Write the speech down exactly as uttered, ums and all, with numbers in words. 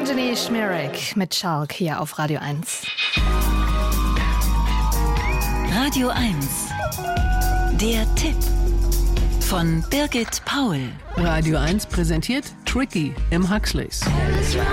Anthony Schmierek mit Schalk hier auf Radio eins. Radio eins. Der Tipp von Birgit Paul. Radio eins präsentiert Tricky im Huxleys.